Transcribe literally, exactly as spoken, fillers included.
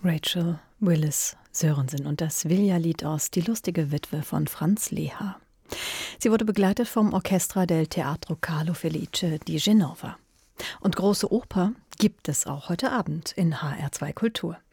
Rachel Willis Sørensen und das Vilja-Lied aus Die lustige Witwe von Franz Leha. Sie wurde begleitet vom Orchestra del Teatro Carlo Felice di Genova. Und große Oper gibt es auch heute Abend in H R zwei Kultur.